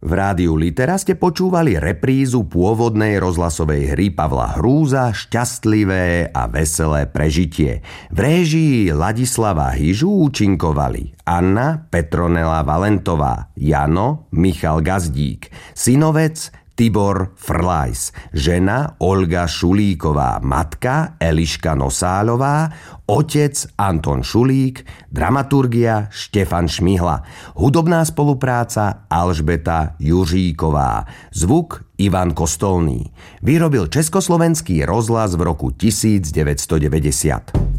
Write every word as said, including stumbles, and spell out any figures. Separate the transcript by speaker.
Speaker 1: V rádiu Litera ste počúvali reprízu pôvodnej rozhlasovej hry Pavla Hrúza Šťastlivé a veselé prežitie. V réžii Ladislava Hyžu účinkovali Anna Petronela Valentová, Jano Michal Gazdík, synovec Tibor Frlajs, žena Olga Šulíková, matka Eliška Nosáľová, otec Anton Šulík, dramaturgia Štefan Šmihla, hudobná spolupráca Alžbeta Juříková, zvuk Ivan Kostolný. Vyrobil Československý rozhlas v roku devätnásťstodeväťdesiat.